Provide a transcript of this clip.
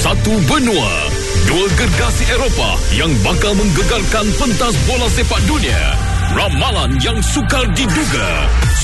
Satu benua, dua gergasi Eropah yang bakal menggegarkan pentas bola sepak dunia. Ramalan yang sukar diduga.